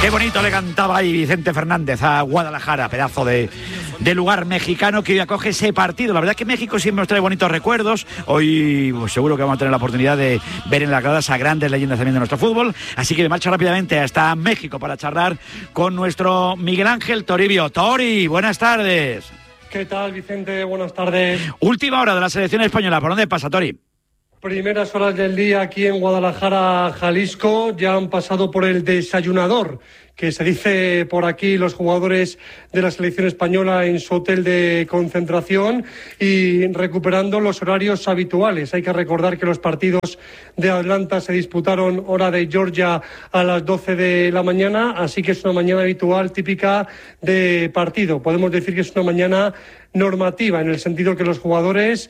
Qué bonito le cantaba ahí Vicente Fernández a Guadalajara, pedazo de lugar mexicano que hoy acoge ese partido. La verdad es que México siempre nos trae bonitos recuerdos. Hoy pues, seguro que vamos a tener la oportunidad de ver en las gradas a grandes leyendas también de nuestro fútbol. Así que me marcho rápidamente hasta México para charlar con nuestro Miguel Ángel Toribio. Tori, buenas tardes. ¿Qué tal, Vicente? Buenas tardes. Última hora de la selección española. ¿Por dónde pasa, Tori? Primeras horas del día aquí en Guadalajara, Jalisco. Ya han pasado por el desayunador, que se dice por aquí los jugadores de la selección española en su hotel de concentración, y recuperando los horarios habituales. Hay que recordar que los partidos de Atlanta se disputaron hora de Georgia a las 12 de la mañana, así que es una mañana habitual típica de partido. Podemos decir que es una mañana normativa, en el sentido que los jugadores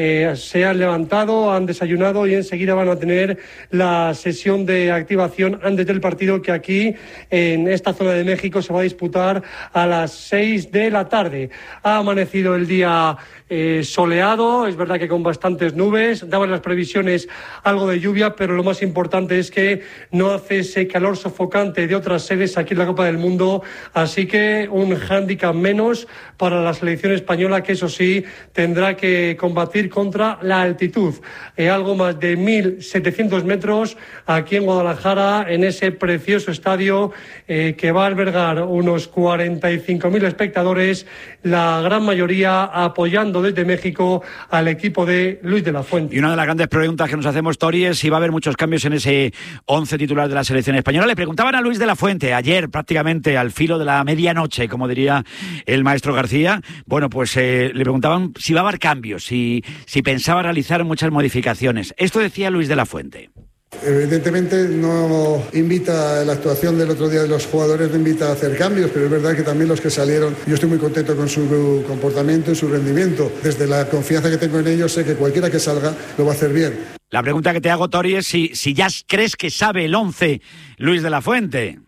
se han levantado, han desayunado y enseguida van a tener la sesión de activación antes del partido, que aquí en esta zona de México se va a disputar a las 6 de la tarde. Ha amanecido el día soleado, es verdad que con bastantes nubes, daban las previsiones algo de lluvia, pero lo más importante es que no hace ese calor sofocante de otras sedes aquí en la Copa del Mundo, así que un hándicap menos para la selección española, que eso sí tendrá que combatir contra la altitud. Algo más de 1.700 metros aquí en Guadalajara, en ese precioso estadio que va a albergar unos 45.000 espectadores, la gran mayoría apoyando desde México al equipo de Luis de la Fuente. Y una de las grandes preguntas que nos hacemos, Tori, es si va a haber muchos cambios en ese 11 titular de la selección española. Le preguntaban a Luis de la Fuente ayer, prácticamente al filo de la medianoche, como diría el maestro García. Bueno, pues le preguntaban si va a haber cambios, si pensaba realizar muchas modificaciones. Esto decía Luis de la Fuente. Evidentemente no invita, la actuación del otro día de los jugadores no invita a hacer cambios, pero es verdad que también los que salieron, yo estoy muy contento con su comportamiento y su rendimiento. Desde la confianza que tengo en ellos, sé que cualquiera que salga lo va a hacer bien. La pregunta que te hago, Tori, es si ya crees que sabe el 11 Luis de la Fuente.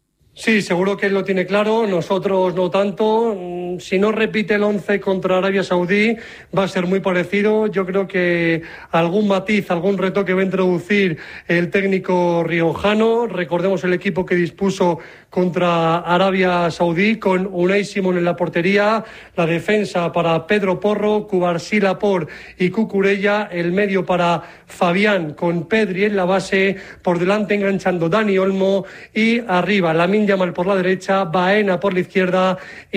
Sí, seguro que él lo tiene claro, nosotros no tanto. Si no repite el 11 contra Arabia Saudí, va a ser muy parecido. Yo creo que algún matiz, algún retoque va a introducir el técnico riojano. Recordemos el equipo que dispuso contra Arabia Saudí, con Unai Simón en la portería, la defensa para Pedro Porro, Cubarsí Laporte y Cucurella, el medio para Fabián con Pedri en la base, por delante enganchando Dani Olmo, y arriba Lamine Yamal por la derecha, Baena por la izquierda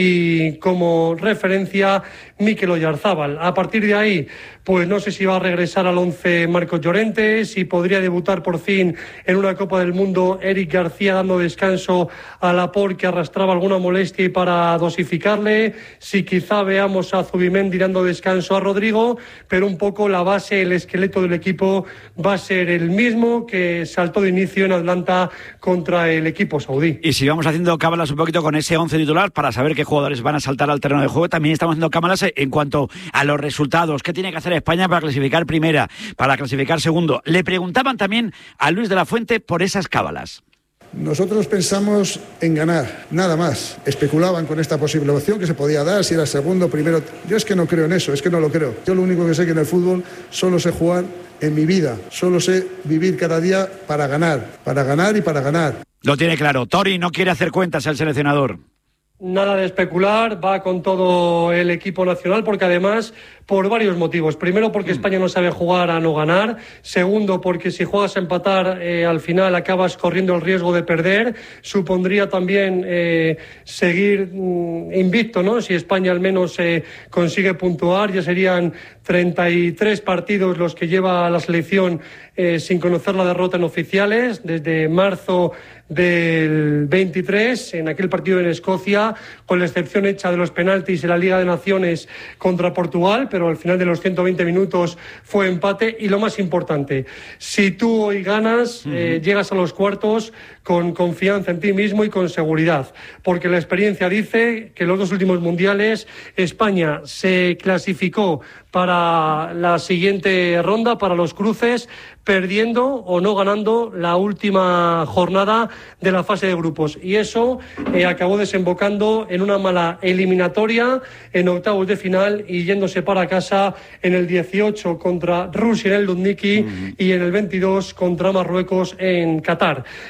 y como referencia Mikel Oyarzabal. A partir de ahí, pues no sé si va a regresar al 11 Marcos Llorente, si podría debutar por fin en una Copa del Mundo Eric García, dando descanso a Laporte, que arrastraba alguna molestia, y para dosificarle, si quizá veamos a Zubimendi dando descanso a Rodrigo, pero un poco la base, el esqueleto del equipo va a ser el mismo que saltó de inicio en Atlanta contra el equipo saudí. Y si vamos haciendo cábalas un poquito con ese 11 titular para saber qué jugadores van a saltar al terreno de juego, también estamos haciendo cábalas en cuanto a los resultados. ¿Qué tiene que hacer España para clasificar primera, para clasificar segundo? Le preguntaban también a Luis de la Fuente por esas cábalas. Nosotros pensamos en ganar, nada más. Especulaban con esta posible opción que se podía dar, si era segundo, primero. Yo es que no creo en eso, es que no lo creo. Yo lo único que sé que en el fútbol solo sé jugar en mi vida, solo sé vivir cada día para ganar y para ganar. Lo tiene claro. Tori no quiere hacer cuentas al seleccionador. Nada de especular, va con todo el equipo nacional, porque además, por varios motivos. Primero, porque España no sabe jugar a no ganar. Segundo, porque si juegas a empatar, al final acabas corriendo el riesgo de perder. Supondría también seguir invicto, ¿no? Si España al menos consigue puntuar, ya serían 33 partidos los que lleva la selección sin conocer la derrota en oficiales, desde marzo del 23, en aquel partido en Escocia, con la excepción hecha de los penaltis en la Liga de Naciones contra Portugal, pero al final de los 120 minutos fue empate. Y lo más importante, si tú hoy ganas, llegas a los cuartos con confianza en ti mismo y con seguridad, porque la experiencia dice que en los dos últimos mundiales España se clasificó para la siguiente ronda, para los cruces, perdiendo o no ganando la última jornada de la fase de grupos, y eso acabó desembocando en una mala eliminatoria en octavos de final y yéndose para casa en el 18 contra Rusia en el Luzhniki y en el 22 contra Marruecos en Qatar. Así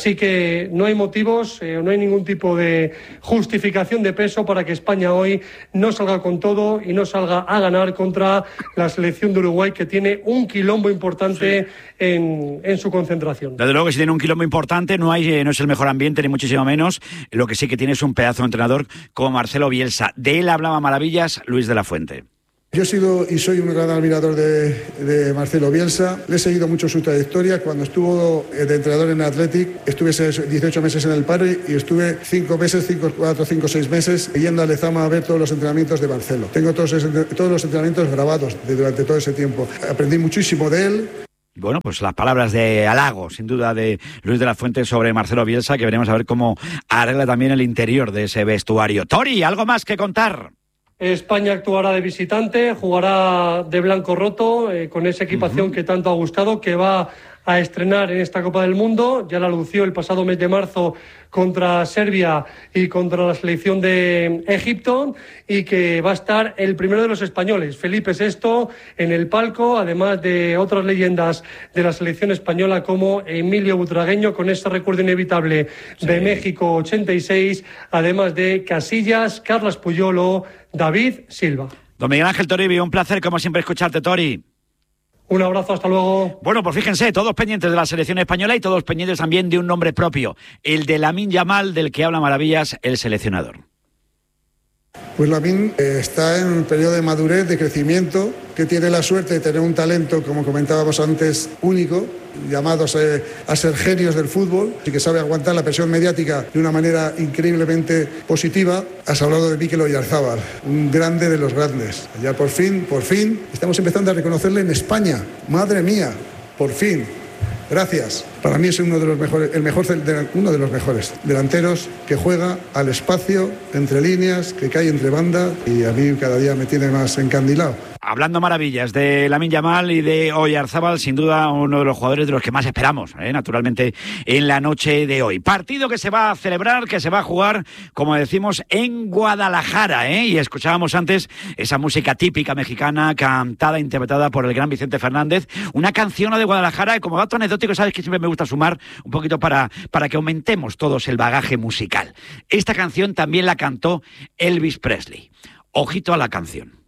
Así que no hay motivos, no hay ningún tipo de justificación de peso para que España hoy no salga con todo y no salga a ganar contra la selección de Uruguay, que tiene un quilombo importante en su concentración. Desde luego que si tiene un quilombo importante, no es el mejor ambiente, ni muchísimo menos. Lo que sí que tiene es un pedazo de entrenador como Marcelo Bielsa. De él hablaba maravillas Luis de la Fuente. Yo he sido y soy un gran admirador de Marcelo Bielsa. Le he seguido mucho su trayectoria. Cuando estuvo de entrenador en Athletic, estuve 18 meses en el Parry y estuve 5 o 6 meses yendo a Lezama a ver todos los entrenamientos de Marcelo. Tengo todos los entrenamientos grabados durante todo ese tiempo. Aprendí muchísimo de él. Bueno, pues las palabras de halago, sin duda, de Luis de la Fuente sobre Marcelo Bielsa, que veremos a ver cómo arregla también el interior de ese vestuario. Tori, ¿algo más que contar? España actuará de visitante, jugará de blanco roto, con esa equipación que tanto ha gustado, que va a estrenar en esta Copa del Mundo. Ya la lució el pasado mes de marzo contra Serbia y contra la selección de Egipto, y que va a estar el primero de los españoles, Felipe VI, en el palco, además de otras leyendas de la selección española como Emilio Butragueño, con ese recuerdo inevitable de México 86, además de Casillas, Carles Puyol, David Silva. Don Miguel Ángel Toribio, un placer como siempre escucharte, Tori. Un abrazo, hasta luego. Bueno, pues fíjense, todos pendientes de la selección española y todos pendientes también de un nombre propio, el de Lamine Yamal, del que habla maravillas el seleccionador. Pues Lamine está en un periodo de madurez, de crecimiento, que tiene la suerte de tener un talento, como comentábamos antes, único, llamados a ser genios del fútbol, y que sabe aguantar la presión mediática de una manera increíblemente positiva. Has hablado de Mikel Oyarzabal, un grande de los grandes. Ya por fin, estamos empezando a reconocerle en España. Madre mía, por fin. Gracias. Para mí es uno de los mejores delanteros que juega al espacio, entre líneas, que cae entre banda, y a mí cada día me tiene más encandilado. Hablando maravillas de Lamine Yamal y de Oyarzabal, sin duda uno de los jugadores de los que más esperamos, naturalmente, en la noche de hoy. Partido que se va a celebrar, que se va a jugar, como decimos, en Guadalajara, y escuchábamos antes esa música típica mexicana, cantada, interpretada por el gran Vicente Fernández, una canción de Guadalajara, y como dato anecdótico, sabes que siempre me gusta sumar un poquito para que aumentemos todos el bagaje musical. Esta canción también la cantó Elvis Presley. Ojito a la canción.